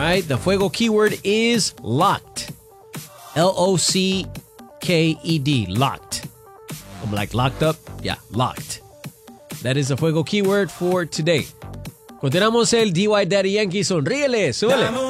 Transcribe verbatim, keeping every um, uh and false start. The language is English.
right, the fuego keyword is locked. L O C K E D, locked. I'm like locked up? Yeah, locked. That is the fuego keyword for today. Continuamos el D Y Daddy Yankee. Sonríele, súbele.